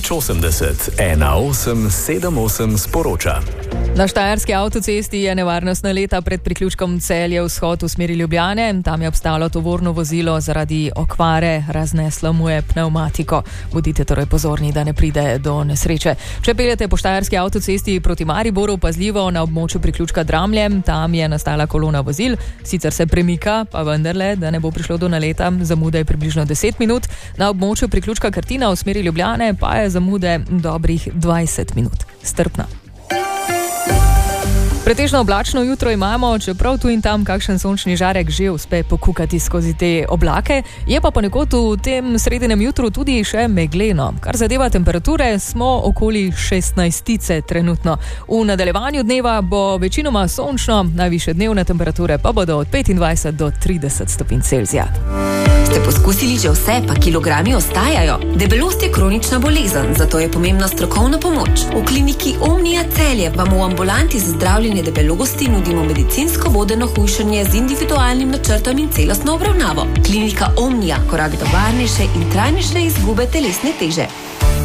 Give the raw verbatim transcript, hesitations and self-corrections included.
nič osemdeset, ena osem sedem osem sporoča. Na štajerski avtocesti je nevarnostna leta pred priključkom Celje vzhod v smeri Ljubljane. Tam je obstalo tovorno vozilo, zaradi okvare razneslo mu je pnevmatiko. Bodite torej pozorni, da ne pride do nesreče. Če peljete po štajerski avtocesti proti Mariboru, pazljivo na območju priključka Dramlje, tam je nastala kolona vozil, sicer se premika, pa vendarle, da ne bo prišlo do naleta, zamuda je približno deset minut. Na območju priključka Krtina v smeri Ljubljane pa je zamude dobrih dvajset minut. Strpna. Pretežno oblačno jutro imamo, čeprav tu in tam kakšen sončni žarek že uspe pokukati skozi te oblake, je pa ponekod v tem sredinem jutru tudi še megleno. Kar zadeva temperature, smo okoli šestnajstice trenutno. V nadaljevanju dneva bo večinoma sončno, najvišje dnevne temperature pa bodo od petindvajset do trideset stopinj Celzija. Ste poskusili že vse, pa kilogrami ostajajo? Debelost je kronična bolezen, zato je pomembna strokovna pomoč. V kliniki Omnia Celje vam v ambulanti za zdravljenje debelosti nudimo medicinsko vodeno hujšanje z individualnim načrtom in celostno obravnavo. Klinika Omnia, korak do varnejše in trajnejše izgube telesne teže.